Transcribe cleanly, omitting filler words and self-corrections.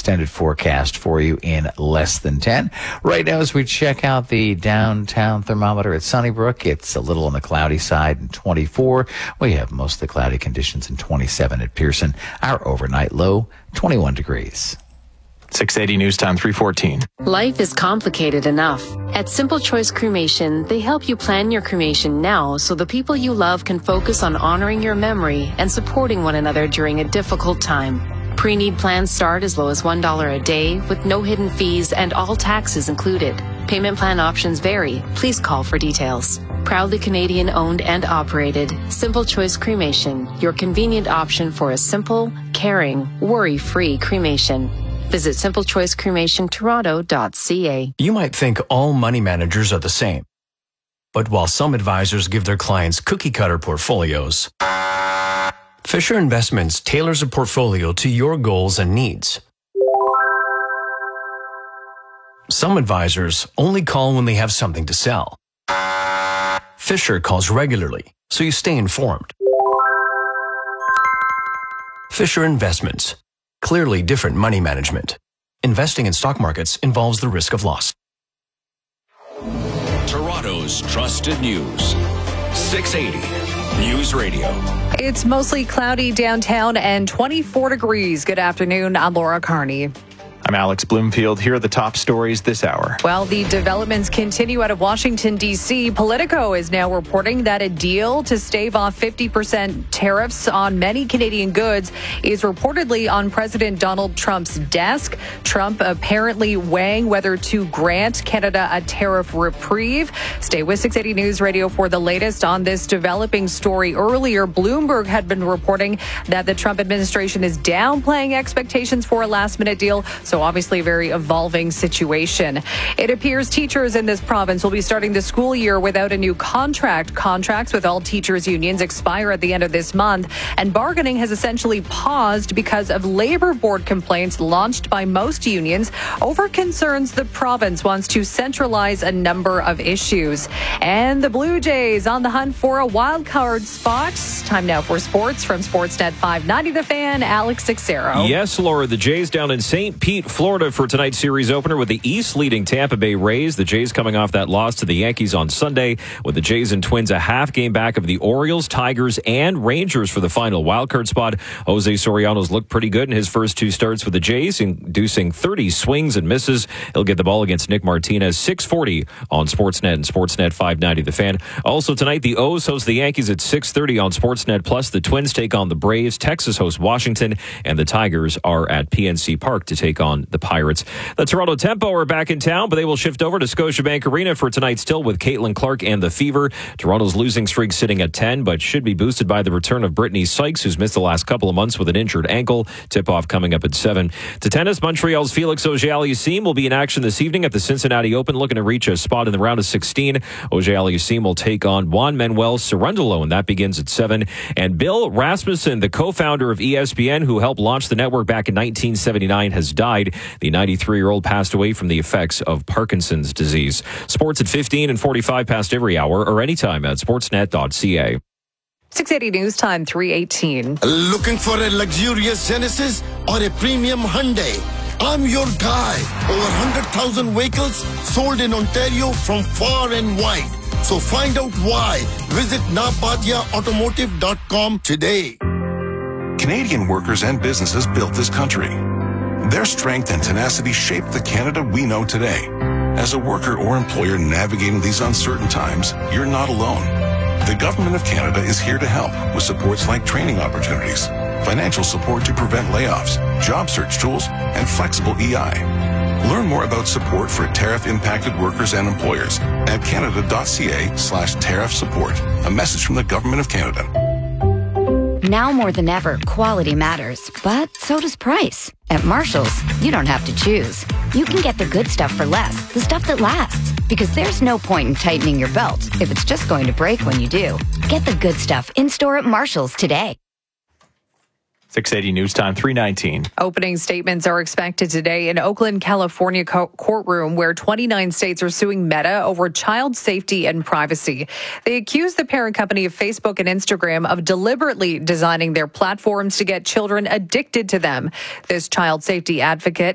extended forecast for you in less than 10. Right now, as we check out the downtown thermometer at Sunnybrook, it's a little on the cloudy side in 24. We have mostly cloudy conditions in 27 at Pearson. Our overnight low, 21 degrees. 680 News Time 314. Life is complicated enough. At Simple Choice Cremation, they help you plan your cremation now so the people you love can focus on honoring your memory and supporting one another during a difficult time. Pre-need plans start as low as $1 a day with no hidden fees and all taxes included. Payment plan options vary. Please call for details. Proudly Canadian owned and operated, Simple Choice Cremation, your convenient option for a simple, caring, worry-free cremation. Visit simplechoicecremationtoronto.ca. You might think all money managers are the same. But while some advisors give their clients cookie-cutter portfolios, Fisher Investments tailors a portfolio to your goals and needs. Some advisors only call when they have something to sell. Fisher calls regularly, so you stay informed. Fisher Investments. Clearly different money management. Investing in stock markets involves the risk of loss. Toronto's trusted news. 680 News Radio. It's mostly cloudy downtown and 24 degrees. Good afternoon. I'm Laura Carney. I'm Alex Bloomfield. Here are the top stories this hour. Well, the developments continue out of Washington, D.C. Politico is now reporting that a deal to stave off 50% tariffs on many Canadian goods is reportedly on President Donald Trump's desk. Trump apparently weighing whether to grant Canada a tariff reprieve. Stay with 680 News Radio for the latest on this developing story. Earlier, Bloomberg had been reporting that the Trump administration is downplaying expectations for a last-minute deal. So obviously a very evolving situation. It appears teachers in this province will be starting the school year without a new contract. Contracts with all teachers unions expire at the end of this month, and bargaining has essentially paused because of labor board complaints launched by most unions over concerns the province wants to centralize a number of issues. And the Blue Jays on the hunt for a wild card spot. Time now for sports from Sportsnet 590 The Fan, Alex Sixero. Yes, Laura, the Jays down in St. Pete, Florida for tonight's series opener with the East leading Tampa Bay Rays. The Jays coming off that loss to the Yankees on Sunday, with the Jays and Twins a half game back of the Orioles, Tigers, and Rangers for the final wildcard spot. Jose Soriano's looked pretty good in his first two starts with the Jays, inducing 30 swings and misses. He'll get the ball against Nick Martinez, 6:40 on Sportsnet and Sportsnet 590 The Fan. Also tonight, the O's host the Yankees at 6:30 on Sportsnet Plus. The Twins take on the Braves, Texas hosts Washington, and the Tigers are at PNC Park to take on the Pirates. The Toronto Tempo are back in town, but they will shift over to Scotiabank Arena for tonight still with Caitlin Clark and the Fever. Toronto's losing streak sitting at 10, but should be boosted by the return of Brittany Sykes, who's missed the last couple of months with an injured ankle. Tip-off coming up at 7. To tennis, Montreal's Felix Auger-Aliassime will be in action this evening at the Cincinnati Open, looking to reach a spot in the round of 16. Auger-Aliassime will take on Juan Manuel Cerundolo, and that begins at 7. And Bill Rasmussen, the co-founder of ESPN, who helped launch the network back in 1979, has died. The 93-year-old passed away from the effects of Parkinson's disease. Sports at 15 and 45 past every hour or anytime at sportsnet.ca. 680 News Time 3:18. Looking for a luxurious Genesis or a premium Hyundai? I'm your guy. Over 100,000 vehicles sold in Ontario from far and wide. So find out why. Visit napadiaautomotive.com today. Canadian workers and businesses built this country. Their strength and tenacity shaped the Canada we know today. As a worker or employer navigating these uncertain times, you're not alone. The Government of Canada is here to help with supports like training opportunities, financial support to prevent layoffs, job search tools, and flexible EI. Learn more about support for tariff-impacted workers and employers at canada.ca/tariff support. A message from the Government of Canada. Now more than ever, quality matters, but so does price. At Marshall's, you don't have to choose. You can get the good stuff for less, the stuff that lasts. Because there's no point in tightening your belt if it's just going to break when you do. Get the good stuff in-store at Marshall's today. 680 News Time 319. Opening statements are expected today in Oakland, California courtroom where 29 states are suing Meta over child safety and privacy. They accuse the parent company of Facebook and Instagram of deliberately designing their platforms to get children addicted to them. This child safety advocate